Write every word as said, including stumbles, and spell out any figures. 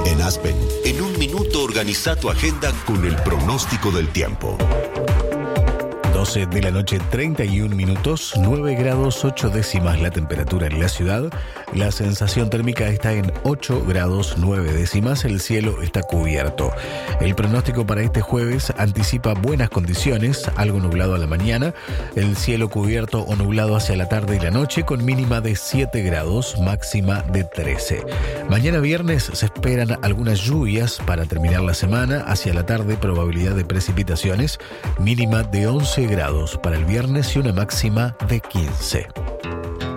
En Aspen, en un minuto organiza tu agenda con el pronóstico del tiempo. doce de la noche, treinta y un minutos, nueve grados ocho décimas la temperatura en la ciudad. La sensación térmica está en ocho grados nueve décimas, el cielo está cubierto. El pronóstico para este jueves anticipa buenas condiciones, algo nublado a la mañana, el cielo cubierto o nublado hacia la tarde y la noche con mínima de siete grados, máxima de trece. Mañana viernes se esperan algunas lluvias para terminar la semana, hacia la tarde probabilidad de precipitaciones, mínima de once grados para el viernes y una máxima de quince.